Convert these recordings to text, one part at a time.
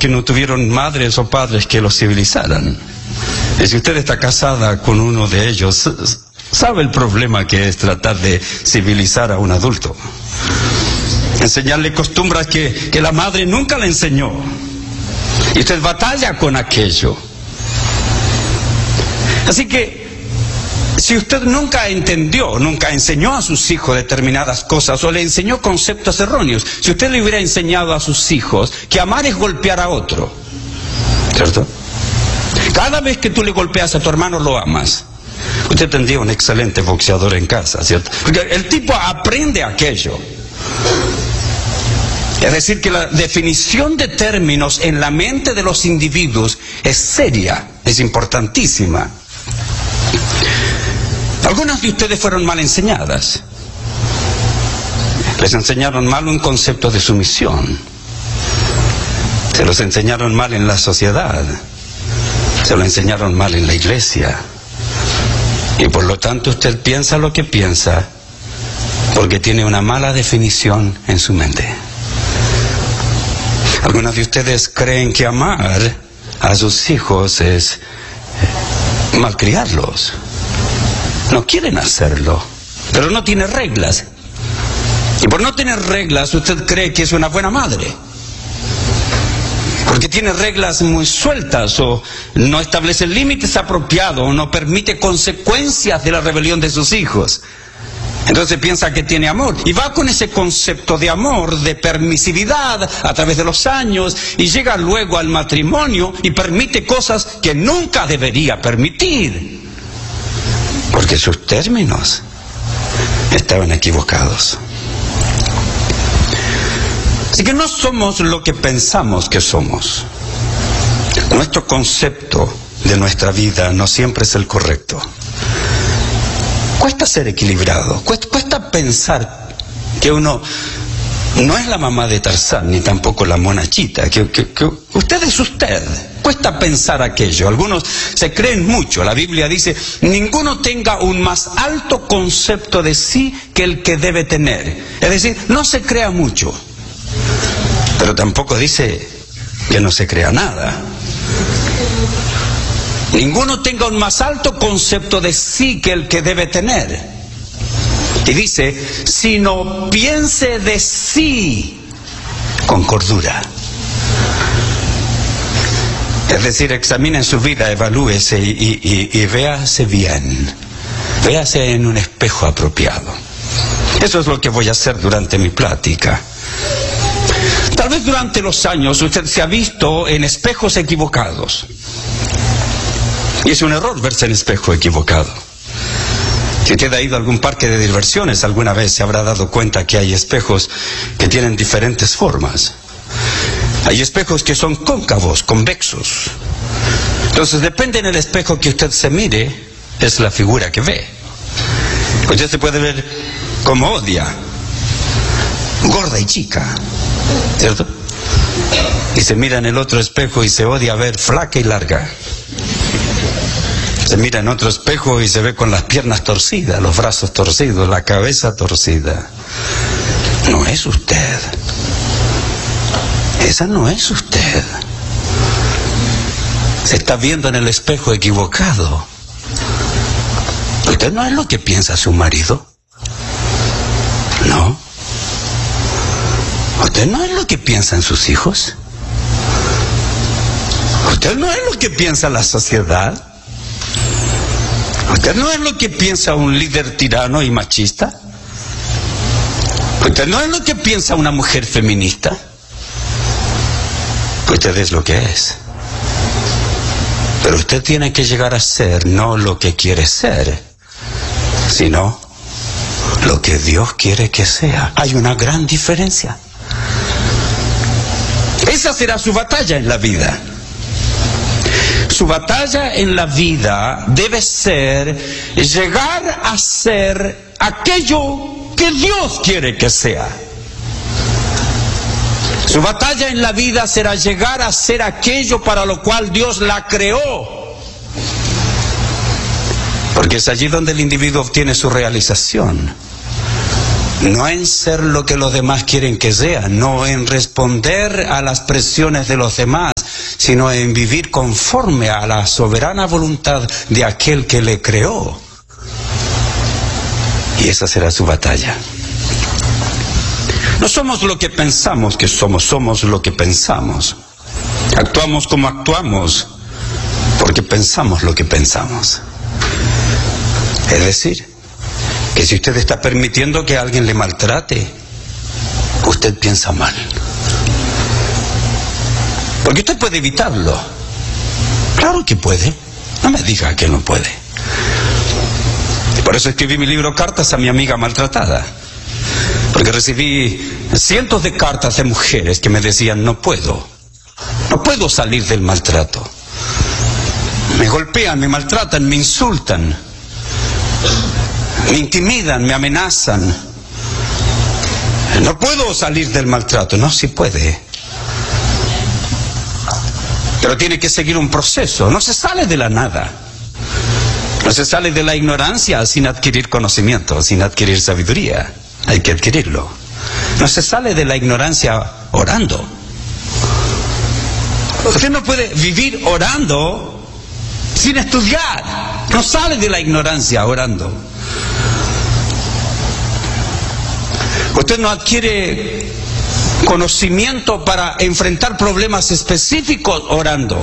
que no tuvieron madres o padres que los civilizaran. Y si usted está casada con uno de ellos, sabe el problema que es tratar de civilizar a un adulto. Enseñarle costumbres que la madre nunca le enseñó. Y usted batalla con aquello. Así que, si usted nunca entendió, nunca enseñó a sus hijos determinadas cosas o le enseñó conceptos erróneos, si usted le hubiera enseñado a sus hijos que amar es golpear a otro, ¿cierto? Cada vez que tú le golpeas a tu hermano lo amas. Usted tendría un excelente boxeador en casa, ¿cierto? Porque el tipo aprende aquello. Es decir, que la definición de términos en la mente de los individuos es seria, es importantísima. Algunas de ustedes fueron mal enseñadas. Les enseñaron mal un concepto de sumisión. Se los enseñaron mal en la sociedad. Se lo enseñaron mal en la iglesia. Y por lo tanto usted piensa lo que piensa porque tiene una mala definición en su mente. Algunos de ustedes creen que amar a sus hijos es malcriarlos. No quieren hacerlo, pero no tiene reglas. Y por no tener reglas, usted cree que es una buena madre. Porque tiene reglas muy sueltas, o no establece límites apropiados, o no permite consecuencias de la rebelión de sus hijos. Entonces piensa que tiene amor, y va con ese concepto de amor, de permisividad, a través de los años, y llega luego al matrimonio, y permite cosas que nunca debería permitir. Porque sus términos estaban equivocados. Así que no somos lo que pensamos que somos. Nuestro concepto de nuestra vida no siempre es el correcto. Cuesta ser equilibrado, cuesta pensar que uno no es la mamá de Tarzán, ni tampoco la monachita, que usted es usted. Cuesta pensar aquello. Algunos se creen mucho. La Biblia dice, ninguno tenga un más alto concepto de sí que el que debe tener. Es decir, no se crea mucho. Pero tampoco dice que no se crea nada. Ninguno tenga un más alto concepto de sí que el que debe tener. Y dice, sino piense de sí con cordura. Es decir, examine su vida, evalúese y véase bien. Véase en un espejo apropiado. Eso es lo que voy a hacer durante mi plática. Tal vez durante los años usted se ha visto en espejos equivocados. Y es un error verse en espejo equivocado. Si usted ha ido a algún parque de diversiones alguna vez, se habrá dado cuenta que hay espejos que tienen diferentes formas. Hay espejos que son cóncavos, convexos. Entonces, depende del espejo que usted se mire, es la figura que ve. Usted se puede ver como odia, gorda y chica, ¿cierto? Y se mira en el otro espejo y se odia ver flaca y larga. Se mira en otro espejo y se ve con las piernas torcidas, los brazos torcidos, la cabeza torcida. No es usted. Esa no es usted. Se está viendo en el espejo equivocado. ¿Usted no es lo que piensa su marido? No. ¿Usted no es lo que piensan sus hijos? ¿Usted no es lo que piensa la sociedad? ¿Usted no es lo que piensa un líder tirano y machista? ¿Usted no es lo que piensa una mujer feminista? Usted es lo que es. Pero usted tiene que llegar a ser no lo que quiere ser, sino lo que Dios quiere que sea. Hay una gran diferencia. Esa será su batalla en la vida. Su batalla en la vida debe ser llegar a ser aquello que Dios quiere que sea. Su batalla en la vida será llegar a ser aquello para lo cual Dios la creó. Porque es allí donde el individuo obtiene su realización. No en ser lo que los demás quieren que sea, no en responder a las presiones de los demás, sino en vivir conforme a la soberana voluntad de aquel que le creó. Y esa será su batalla. No somos lo que pensamos que somos, somos lo que pensamos. Actuamos como actuamos, porque pensamos lo que pensamos. Es decir, que si usted está permitiendo que alguien le maltrate, usted piensa mal. Porque usted puede evitarlo. Claro que puede. No me diga que no puede. Por eso escribí mi libro Cartas a mi amiga maltratada. Porque recibí cientos de cartas de mujeres que me decían, no puedo salir del maltrato. Me golpean, me maltratan, me insultan, me intimidan, me amenazan. No puedo salir del maltrato. No, sí puede. Pero tiene que seguir un proceso. No se sale de la nada. No se sale de la ignorancia sin adquirir conocimiento, sin adquirir sabiduría. Hay que adquirirlo. No se sale de la ignorancia orando. Usted no puede vivir orando sin estudiar. No sale de la ignorancia orando. Usted no adquiere conocimiento para enfrentar problemas específicos orando.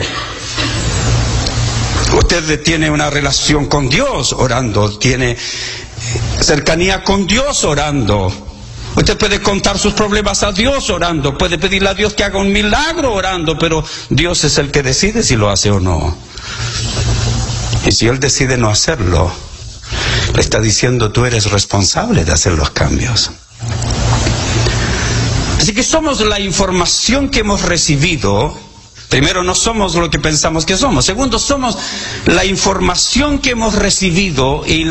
Usted tiene una relación con Dios orando, tiene cercanía con Dios orando. Usted puede contar sus problemas a Dios orando, puede pedirle a Dios que haga un milagro orando, pero Dios es el que decide si lo hace o no. Y si Él decide no hacerlo, le está diciendo, tú eres responsable de hacer los cambios. Así que somos la información que hemos recibido. Primero, no somos lo que pensamos que somos. Segundo, somos la información que hemos recibido y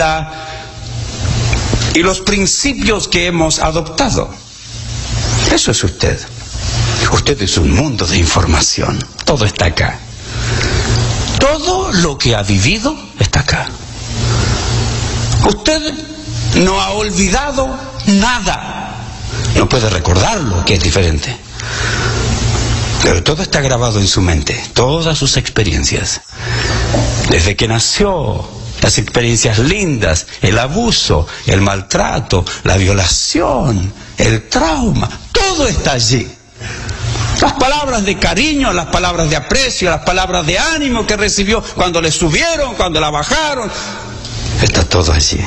los principios que hemos adoptado. Eso es usted. Usted es un mundo de información. Todo está acá. Todo lo que ha vivido está acá. Usted no ha olvidado nada. No puede recordarlo, que es diferente. Pero todo está grabado en su mente, todas sus experiencias. Desde que nació, las experiencias lindas, el abuso, el maltrato, la violación, el trauma, todo está allí. Las palabras de cariño, las palabras de aprecio, las palabras de ánimo que recibió cuando le subieron, cuando la bajaron, está todo allí.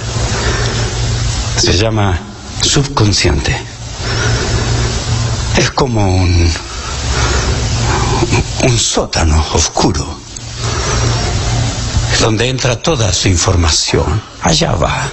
Se llama subconsciente. Es como un sótano oscuro donde entra toda su información. Allá va.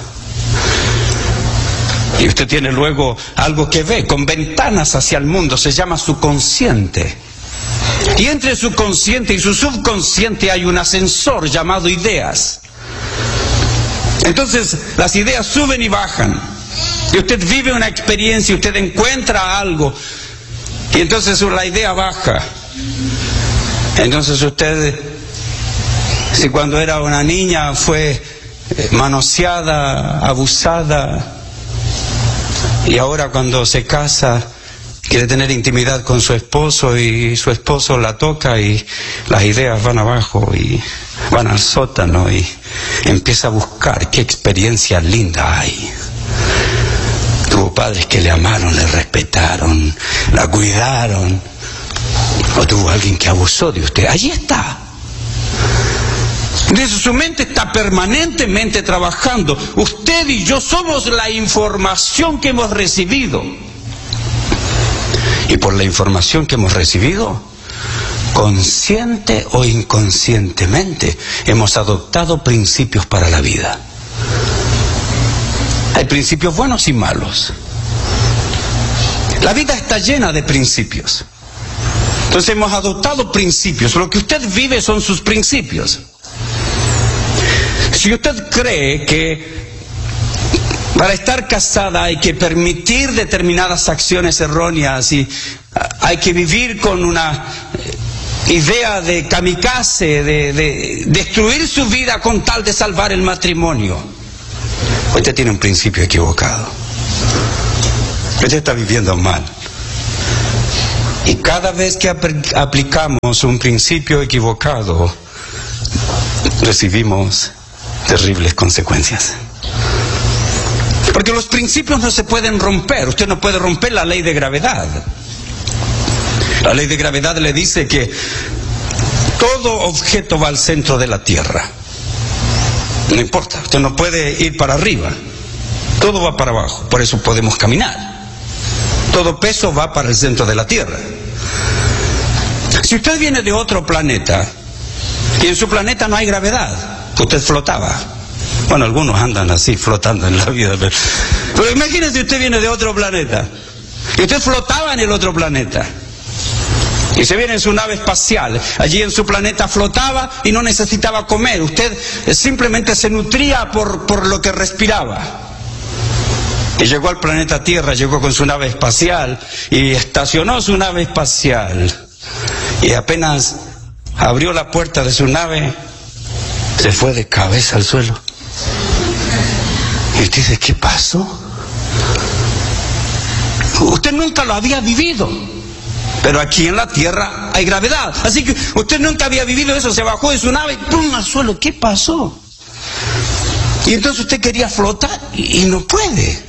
Y usted tiene luego algo que ve con ventanas hacia el mundo, se llama su consciente. Y entre su consciente y su subconsciente hay un ascensor llamado ideas. Entonces las ideas suben y bajan. Y usted vive una experiencia, usted encuentra algo, y entonces la idea baja. Entonces usted, si cuando era una niña fue manoseada, abusada, y ahora cuando se casa quiere tener intimidad con su esposo y su esposo la toca y las ideas van abajo y van al sótano y empieza a buscar qué experiencia linda hay. Tuvo padres que le amaron, le respetaron, la cuidaron. O tuvo alguien que abusó de usted. Allí está. Entonces su mente está permanentemente trabajando. Usted y yo somos la información que hemos recibido. Y por la información que hemos recibido, consciente o inconscientemente, hemos adoptado principios para la vida. Hay principios buenos y malos. La vida está llena de principios. Entonces hemos adoptado principios. Lo que usted vive son sus principios. Si usted cree que para estar casada hay que permitir determinadas acciones erróneas y hay que vivir con una idea de kamikaze, de destruir su vida con tal de salvar el matrimonio, usted tiene un principio equivocado. Usted está viviendo mal. Y cada vez que aplicamos un principio equivocado, recibimos terribles consecuencias. Porque los principios no se pueden romper. Usted no puede romper la ley de gravedad. La ley de gravedad le dice que todo objeto va al centro de la Tierra. No importa, usted no puede ir para arriba. Todo va para abajo, por eso podemos caminar. Todo peso va para el centro de la Tierra. Si usted viene de otro planeta y en su planeta no hay gravedad, usted flotaba. Bueno, algunos andan así flotando en la vida, pero imagínese, usted viene de otro planeta y usted flotaba en el otro planeta. Y se viene en su nave espacial, allí en su planeta flotaba y no necesitaba comer. Usted simplemente se nutría por lo que respiraba. Y llegó al planeta Tierra, llegó con su nave espacial y estacionó su nave espacial. Y apenas abrió la puerta de su nave, se fue de cabeza al suelo. Y usted dice, ¿qué pasó? Usted nunca lo había vivido. Pero aquí en la Tierra hay gravedad. Así que usted nunca había vivido eso. Se bajó de su nave y ¡pum! Al suelo. ¿Qué pasó? Y entonces usted quería flotar y no puede.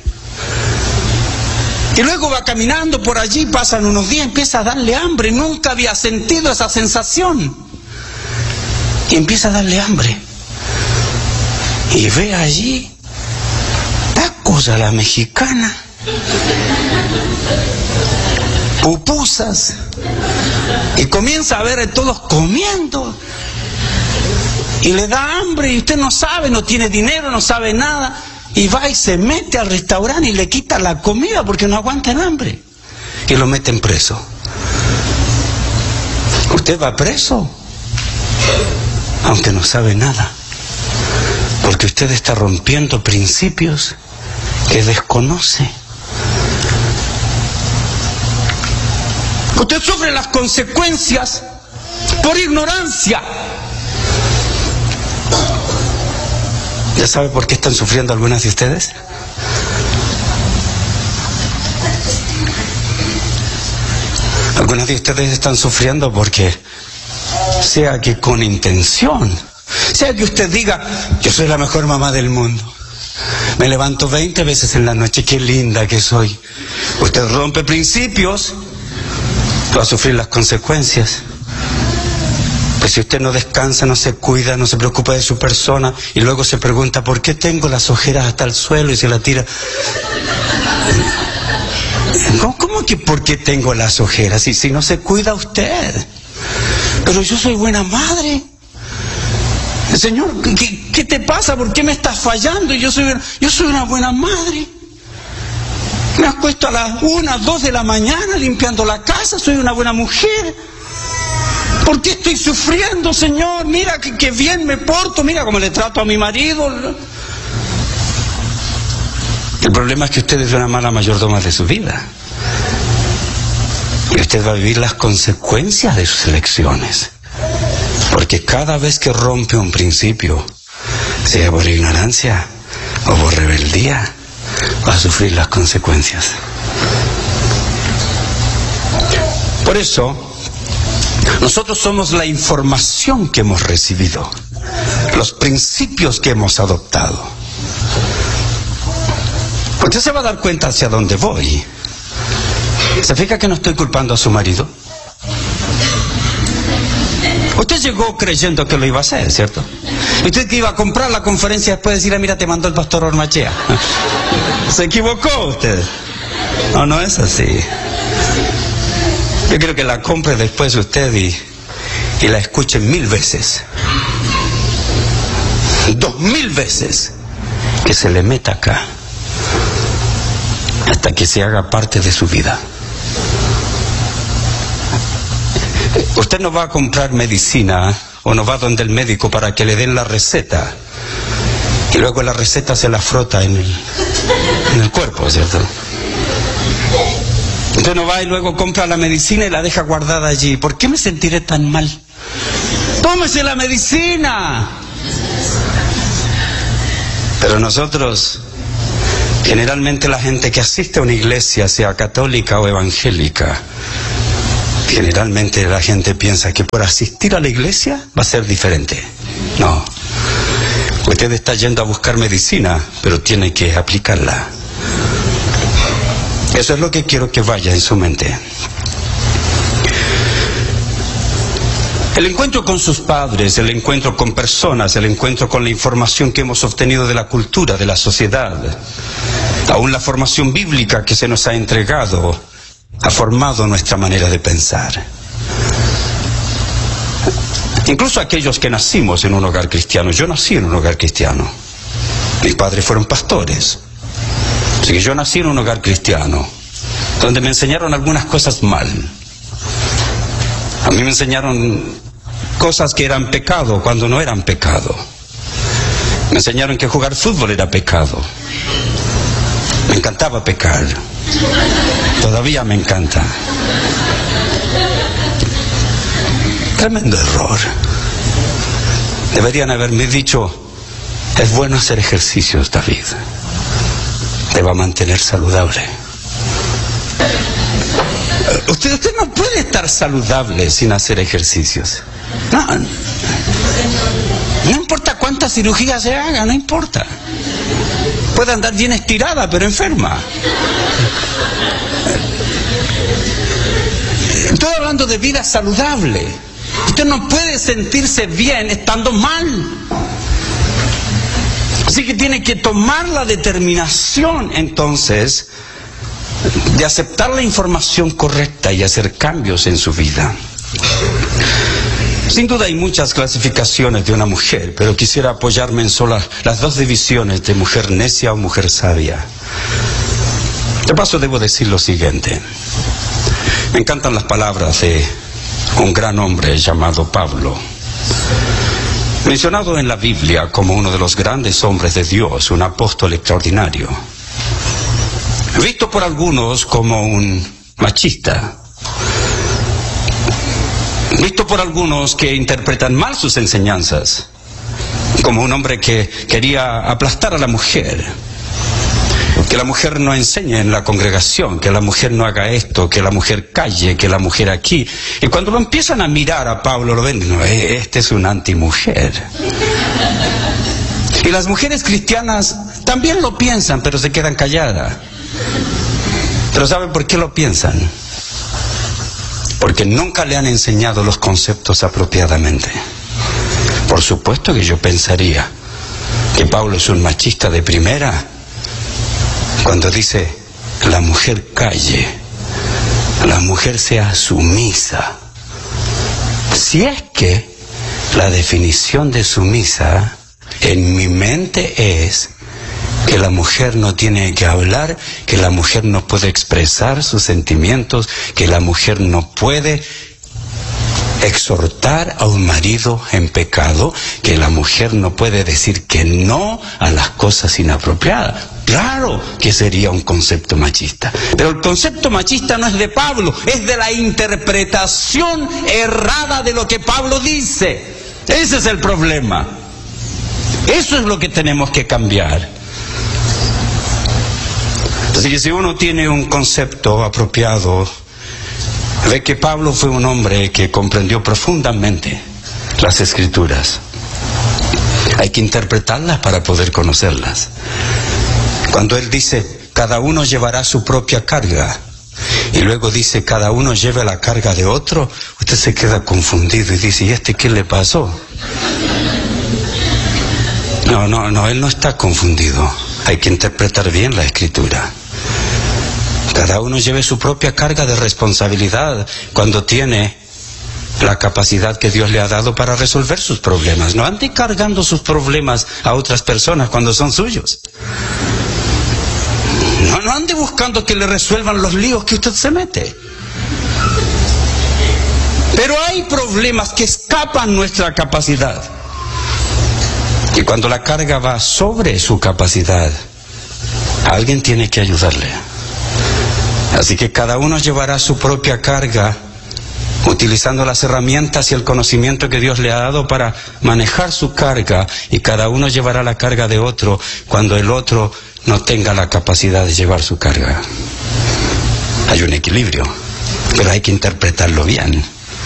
Y luego va caminando por allí, pasan unos días, empieza a darle hambre. Nunca había sentido esa sensación. Y empieza a darle hambre. Y ve allí tacos a la mexicana, pupusas. Y comienza a ver a todos comiendo. Y le da hambre y usted no sabe, no tiene dinero, no sabe nada. Y va y se mete al restaurante y le quita la comida porque no aguanta el hambre. Y lo meten preso. Usted va preso, aunque no sabe nada. Porque usted está rompiendo principios que desconoce. Usted sufre las consecuencias por ignorancia. ¿Ya sabe por qué están sufriendo algunas de ustedes? Algunas de ustedes están sufriendo porque, sea que con intención, sea que usted diga, yo soy la mejor mamá del mundo, me levanto 20 veces en la noche, qué linda que soy. Usted rompe principios, va a sufrir las consecuencias. Pues si usted no descansa, no se cuida, no se preocupa de su persona y luego se pregunta, ¿por qué tengo las ojeras hasta el suelo? Y se la tira. ¿Cómo que por qué tengo las ojeras? Si no se cuida usted. Pero yo soy buena madre. Señor, ¿qué te pasa? ¿Por qué me estás fallando? Yo soy una buena madre. Me acuesto a las 1, 2 de la mañana limpiando la casa, soy una buena mujer. ¿Por qué estoy sufriendo, Señor? Mira que bien me porto, mira cómo le trato a mi marido. El problema es que usted es una mala mayordoma de su vida. Y usted va a vivir las consecuencias de sus elecciones. Porque cada vez que rompe un principio, sea por ignorancia o por rebeldía, va a sufrir las consecuencias. Por eso, nosotros somos la información que hemos recibido, los principios que hemos adoptado. Usted se va a dar cuenta hacia dónde voy. ¿Se fija que no estoy culpando a su marido? Usted llegó creyendo que lo iba a hacer, ¿cierto? Usted que iba a comprar la conferencia después de decirle, mira, te mandó el pastor Ormachea. Se equivocó usted. No es así. Yo quiero que la compre después usted y la escuche 1000 veces. 2000 veces. Que se le meta acá. Hasta que se haga parte de su vida. Usted no va a comprar medicina o no va donde el médico para que le den la receta. Y luego la receta se la frota en el cuerpo, ¿cierto? Usted no va y luego compra la medicina y la deja guardada allí. ¿Por qué me sentiré tan mal? ¡Tómese la medicina! Pero nosotros Generalmente la gente que asiste a una iglesia, sea católica o evangélica, generalmente la gente piensa que por asistir a la iglesia va a ser diferente. No. Usted está yendo a buscar medicina, pero tiene que aplicarla. Eso es lo que quiero que vaya en su mente. El encuentro con sus padres, el encuentro con personas, el encuentro con la información que hemos obtenido de la cultura, de la sociedad, aún la formación bíblica que se nos ha entregado, ha formado nuestra manera de pensar. Incluso aquellos que nacimos en un hogar cristiano. Yo nací en un hogar cristiano. Mis padres fueron pastores. Así que yo nací en un hogar cristiano, donde me enseñaron algunas cosas mal. A mí me enseñaron cosas que eran pecado cuando no eran pecado. Me enseñaron que jugar fútbol era pecado. Me encantaba pecar. Todavía me encanta. Tremendo error. Deberían haberme dicho, es bueno hacer ejercicios, David. Te va a mantener saludable. Usted no puede estar saludable sin hacer ejercicios. No importa cuántas cirugías se hagan, no importa. Puede andar bien estirada, pero enferma. Estoy hablando de vida saludable. Usted no puede sentirse bien estando mal. Así que tiene que tomar la determinación, entonces, de aceptar la información correcta y hacer cambios en su vida. Sin duda hay muchas clasificaciones de una mujer, pero quisiera apoyarme en solo las dos divisiones de mujer necia o mujer sabia. De paso debo decir lo siguiente. Me encantan las palabras de un gran hombre llamado Pablo, mencionado en la Biblia como uno de los grandes hombres de Dios, un apóstol extraordinario, visto por algunos como un machista, visto por algunos que interpretan mal sus enseñanzas, como un hombre que quería aplastar a la mujer, que la mujer no enseñe en la congregación, que la mujer no haga esto, que la mujer calle, que la mujer aquí. Y cuando lo empiezan a mirar a Pablo, lo ven, no, este es un antimujer. Y las mujeres cristianas también lo piensan, pero se quedan calladas. ¿Pero saben por qué lo piensan? Porque nunca le han enseñado los conceptos apropiadamente. Por supuesto que yo pensaría que Pablo es un machista de primera cuando dice, la mujer calle, la mujer sea sumisa. Si es que la definición de sumisa en mi mente es que la mujer no tiene que hablar, que la mujer no puede expresar sus sentimientos, que la mujer no puede exhortar a un marido en pecado, que la mujer no puede decir que no a las cosas inapropiadas. Claro que sería un concepto machista, pero el concepto machista no es de Pablo, es de la interpretación errada de lo que Pablo dice. Ese es el problema. Eso es lo que tenemos que cambiar. Así que si uno tiene un concepto apropiado, ve que Pablo fue un hombre que comprendió profundamente las Escrituras. Hay que interpretarlas para poder conocerlas. Cuando él dice, cada uno llevará su propia carga, y luego dice, cada uno lleve la carga de otro, usted se queda confundido y dice, ¿y este qué le pasó? No, él no está confundido. Hay que interpretar bien la Escritura. Cada uno lleve su propia carga de responsabilidad cuando tiene la capacidad que Dios le ha dado para resolver sus problemas. No ande cargando sus problemas a otras personas cuando son suyos. No ande buscando que le resuelvan los líos que usted se mete. Pero hay problemas que escapan nuestra capacidad. Y cuando la carga va sobre su capacidad, alguien tiene que ayudarle. Así que cada uno llevará su propia carga, utilizando las herramientas y el conocimiento que Dios le ha dado para manejar su carga, y cada uno llevará la carga de otro cuando el otro no tenga la capacidad de llevar su carga. Hay un equilibrio, pero hay que interpretarlo bien.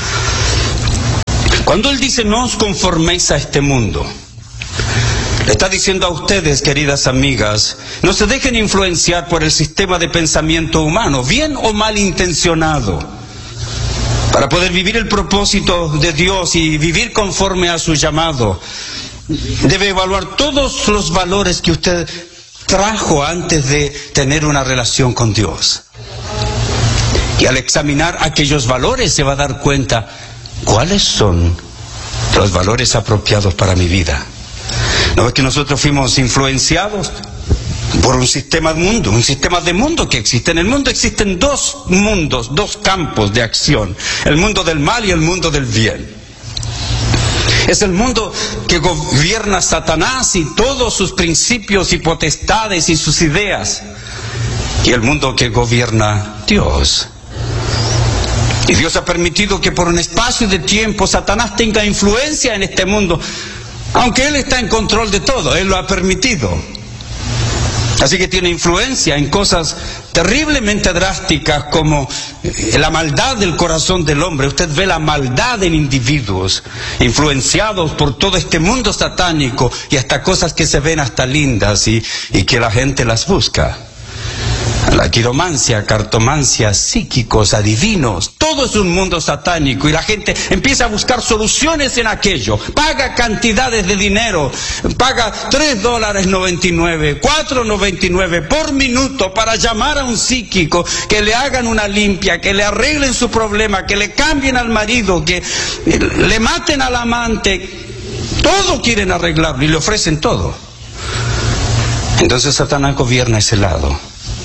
Cuando Él dice, no os conforméis a este mundo, le está diciendo a ustedes, queridas amigas, no se dejen influenciar por el sistema de pensamiento humano, bien o mal intencionado. Para poder vivir el propósito de Dios y vivir conforme a su llamado, debe evaluar todos los valores que usted trajo antes de tener una relación con Dios. Y al examinar aquellos valores se va a dar cuenta cuáles son los valores apropiados para mi vida. ¿No es que nosotros fuimos influenciados por un sistema de mundo que existe? En el mundo existen dos mundos, dos campos de acción: el mundo del mal y el mundo del bien. Es el mundo que gobierna Satanás y todos sus principios y potestades y sus ideas, y el mundo que gobierna Dios. Y Dios ha permitido que por un espacio de tiempo Satanás tenga influencia en este mundo, aunque Él está en control de todo, Él lo ha permitido. Así que tiene influencia en cosas terriblemente drásticas como la maldad del corazón del hombre. Usted ve la maldad en individuos influenciados por todo este mundo satánico, y hasta cosas que se ven hasta lindas y que la gente las busca. La quiromancia, cartomancia, psíquicos, adivinos, todo es un mundo satánico, y la gente empieza a buscar soluciones en aquello. Paga cantidades de dinero, paga $3.99, $4.99 por minuto para llamar a un psíquico, que le hagan una limpia, que le arreglen su problema, que le cambien al marido, que le maten al amante. Todo quieren arreglarlo y le ofrecen todo. Entonces Satanás gobierna ese lado.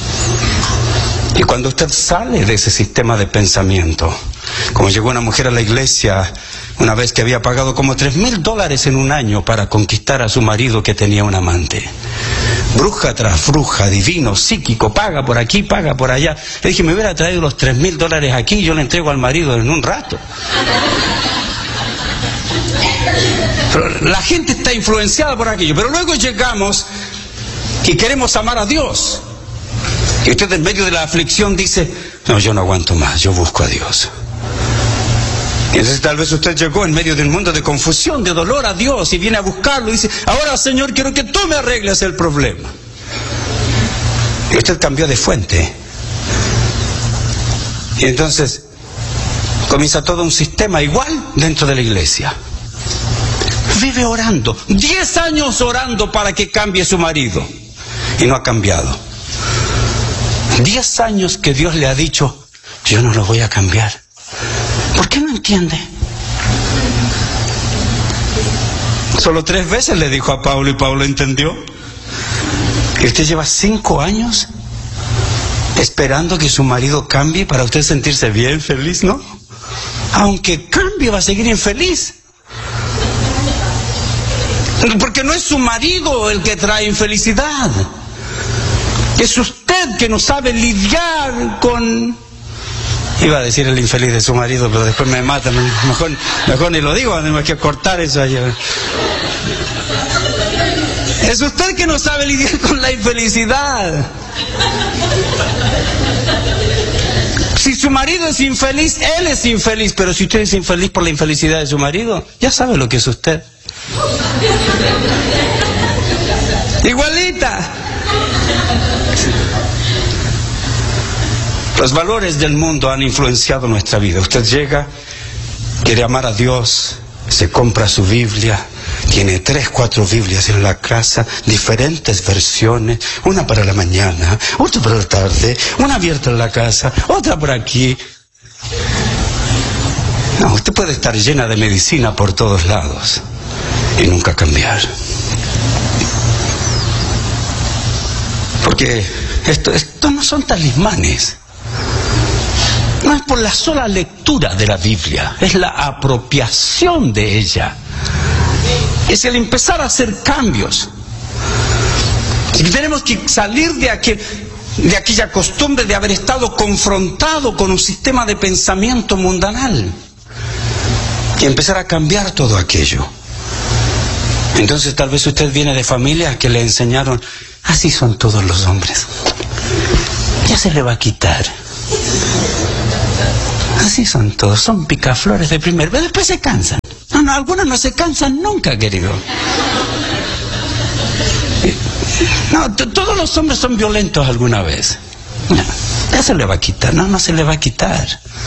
Y cuando usted sale de ese sistema de pensamiento, como llegó una mujer a la iglesia una vez que había pagado como $3,000 en un año para conquistar a su marido que tenía un amante. Bruja tras bruja, divino, psíquico, paga por aquí, paga por allá. Le dije, me hubiera traído los $3,000 aquí y yo le entrego al marido en un rato. Pero la gente está influenciada por aquello. Pero luego llegamos y queremos amar a Dios. Y usted en medio de la aflicción dice, no, yo no aguanto más, yo busco a Dios. Y entonces tal vez usted llegó en medio del mundo de confusión, de dolor, a Dios, y viene a buscarlo y dice, ahora Señor, quiero que tú me arregles el problema. Y usted cambió de fuente. Y entonces comienza todo un sistema igual dentro de la iglesia. Vive orando, 10 años orando para que cambie su marido, y no ha cambiado. 10 años que Dios le ha dicho, yo no lo voy a cambiar. ¿Por qué no entiende? Solo 3 veces le dijo a Pablo y Pablo entendió. Y usted lleva 5 años esperando que su marido cambie para usted sentirse bien, feliz, ¿no? Aunque cambie, va a seguir infeliz. Porque no es su marido el que trae infelicidad. Es usted que no sabe lidiar con... Iba a decir el infeliz de su marido, pero después me matan. Mejor ni lo digo, tenemos que cortar eso allá. Es usted que no sabe lidiar con la infelicidad. Si su marido es infeliz, él es infeliz. Pero si usted es infeliz por la infelicidad de su marido, ya sabe lo que es usted. Igualita. Los valores del mundo han influenciado nuestra vida. Usted llega, quiere amar a Dios, se compra su Biblia, tiene 3, 4 Biblias en la casa, diferentes versiones, una para la mañana, otra para la tarde, una abierta en la casa, otra por aquí. No, usted puede estar llena de medicina por todos lados y nunca cambiar. Porque esto no son talismanes. No es por la sola lectura de la Biblia, es la apropiación de ella. Es el empezar a hacer cambios. Y tenemos que salir de aquella costumbre de haber estado confrontado con un sistema de pensamiento mundanal y empezar a cambiar todo aquello. Entonces tal vez usted viene de familia que le enseñaron, así son todos los hombres. Ya se le va a quitar. Así son todos, son picaflores de primer, pero después se cansan. No, algunos no se cansan nunca, querido. No, todos los hombres son violentos alguna vez. No, ya se le va a quitar, no se le va a quitar.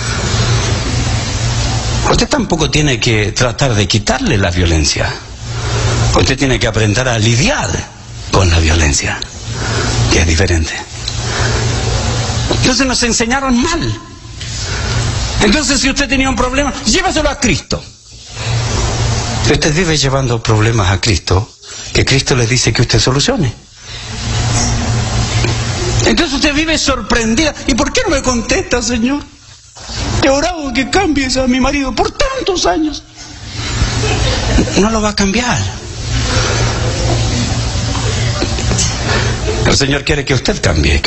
Usted tampoco tiene que tratar de quitarle la violencia. Usted tiene que aprender a lidiar con la violencia, que es diferente. Entonces nos enseñaron mal. Entonces si usted tenía un problema, llévaselo a Cristo. Si usted vive llevando problemas a Cristo, que Cristo le dice que usted solucione. Entonces usted vive sorprendida. ¿Y por qué no me contesta, Señor? Te he orado que cambies a mi marido por tantos años. No lo va a cambiar. El Señor quiere que usted cambie.